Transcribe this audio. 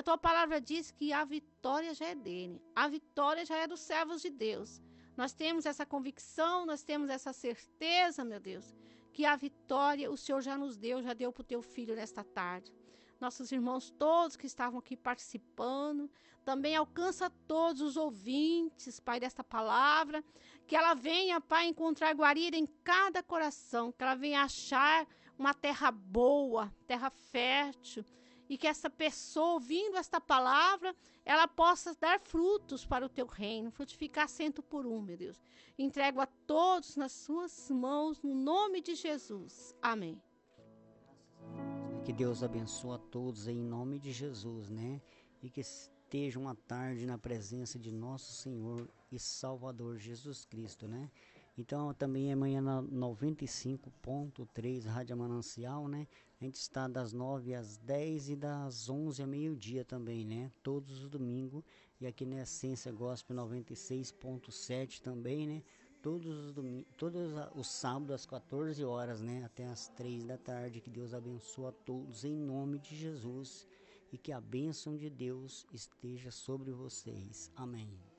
tua palavra diz que a vitória já é dele. A vitória já é dos servos de Deus. Nós temos essa convicção, nós temos essa certeza, meu Deus, que a vitória o Senhor já nos deu, já deu para o teu filho nesta tarde. Nossos irmãos todos que estavam aqui participando, também alcança todos os ouvintes, Pai, desta palavra, que ela venha, Pai, encontrar guarida em cada coração, que ela venha achar uma terra boa, terra fértil, e que essa pessoa, ouvindo esta palavra, ela possa dar frutos para o teu reino, frutificar 100 por 1, meu Deus. Entrego a todos nas suas mãos, no nome de Jesus. Amém. Que Deus abençoe a todos em nome de Jesus, né? E que estejam uma tarde na presença de nosso Senhor e Salvador Jesus Cristo, né? Então também amanhã na 95.3 Rádio Manancial, né? A gente está das 9 às 10 e das 11 ao meio-dia também, né? Todos os domingos. E aqui na Essência Gospel 96.7 também, né? Todos os sábados às 14 horas, né? Até às 3 da tarde. Que Deus abençoe a todos em nome de Jesus. E que a bênção de Deus esteja sobre vocês. Amém.